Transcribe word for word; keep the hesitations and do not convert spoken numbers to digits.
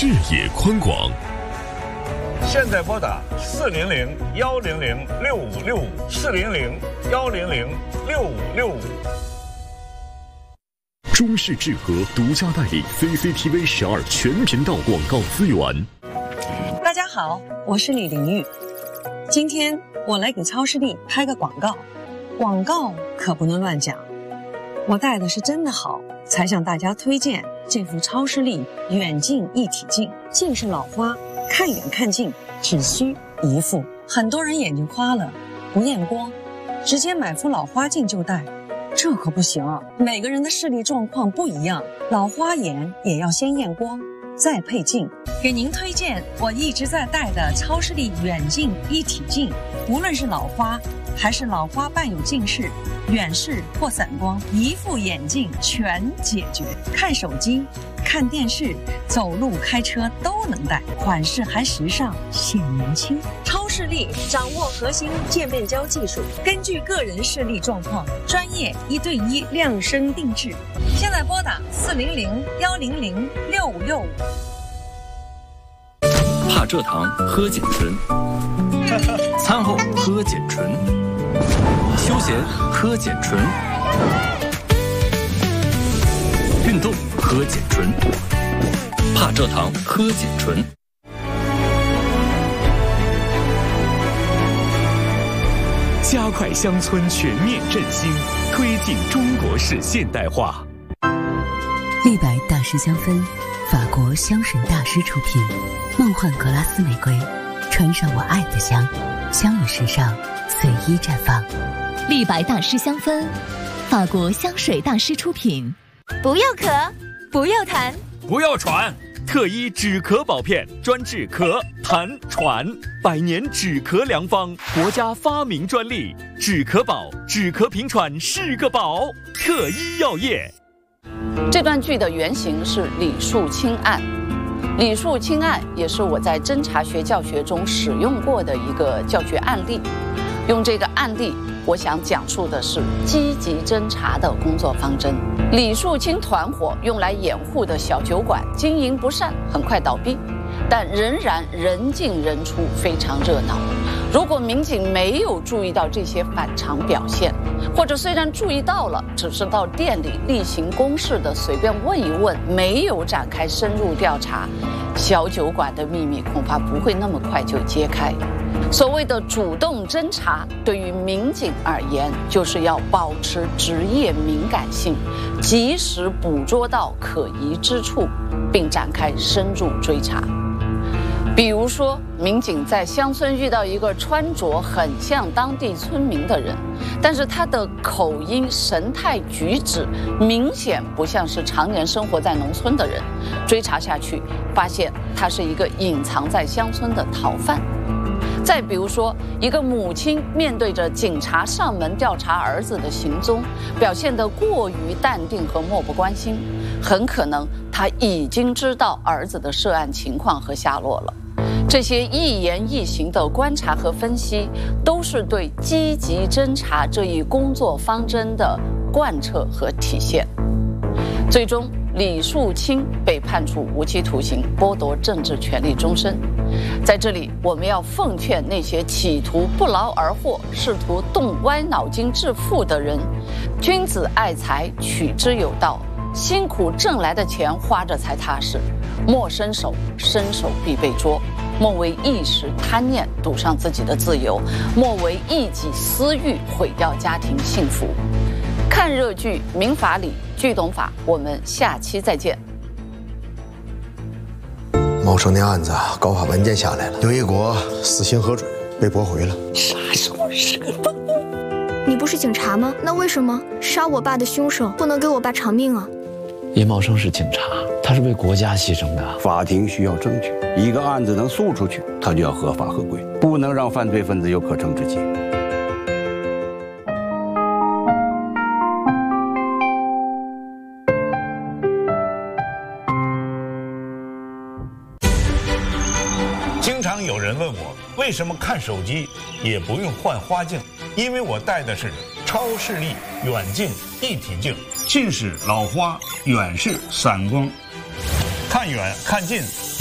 视野宽广。 现在拨打四零零幺零零六五六五四零零幺零零六五六五。 中视智和独家代理 C C T V 十二全频道广告资源。 大家好，我是李玲玉。今天我来给超视力拍个广告，广告可不能乱讲。我带的是真的好，才向大家推荐这副超视力远近一体镜。近是老花，看远看近只需一副。很多人眼睛花了，不验光，直接买副老花镜就戴，这可不行啊！每个人的视力状况不一样，老花眼也要先验光，再配镜。给您推荐我一直在戴的超视力远近一体镜，无论是老花还是老花伴有近视、远视或散光，一副眼镜全解决。看手机、看电视、走路、开车都能戴，款式还时尚，显年轻。超视力掌握核心渐变焦技术，根据个人视力状况，专业一对一量身定制。现在拨打四零零幺零零六五六五。 怕蔗糖喝碱醇，餐后喝碱醇，休闲喝碱醇，运动喝碱醇，怕蔗糖喝碱醇。 加快乡村全面振兴，推进中国式现代化。 立白大师香氛，法国香水大师出品，梦幻格拉斯玫瑰，穿上我爱的香，香与时尚随意绽放。 立白大师香氛，法国香水大师出品。 不要咳，不要痰， 不要喘。特一止咳宝片，专治咳、痰、喘，百年止咳良方，国家发明专利。止咳宝，止咳平喘是个宝。特一药业。 这段剧的原型是李树清案，李树清案也是我在侦查学教学中使用过的一个教学案例。用这个案例，我想讲述的是积极侦查的工作方针。李树清团伙用来掩护的小酒馆经营不善，很快倒闭，但仍然人进人出，非常热闹。如果民警没有注意到这些反常表现，或者虽然注意到了，只是到店里例行公事的随便问一问，没有展开深入调查，小酒馆的秘密恐怕不会那么快就揭开。所谓的主动侦查，对于民警而言，就是要保持职业敏感性，及时捕捉到可疑之处，并展开深入追查。比如说，民警在乡村遇到一个穿着很像当地村民的人，但是他的口音、神态、举止明显不像是常年生活在农村的人。追查下去，发现他是一个隐藏在乡村的逃犯。再比如说，一个母亲面对着警察上门调查儿子的行踪，表现得过于淡定和漠不关心，很可能他已经知道儿子的涉案情况和下落了。这些一言一行的观察和分析，都是对积极侦查这一工作方针的贯彻和体现。最终，李树清被判处无期徒刑，剥夺政治权利终身。在这里，我们要奉劝那些企图不劳而获、试图动歪脑筋致富的人：君子爱财，取之有道。辛苦挣来的钱花着才踏实，莫伸手，伸手必被捉。莫为一时贪念赌上自己的自由，莫为一己私欲毁掉家庭幸福。看热剧《民法理》，剧懂法，我们下期再见。 茂生那案子告发文件下来了，刘一国死刑核准，被驳回了。 啥时候是的？你不是警察吗？那为什么杀我爸的凶手不能给我爸偿命啊？ 叶茂生是警察，他是为国家牺牲的。 法庭需要证据，一个案子能诉出去，他就要合法合规，不能让犯罪分子有可乘之机。 经常有人问我，为什么看手机也不用换花镜？因为我戴的是超视力远近一体镜，近视、老花、远视、散光，看远看近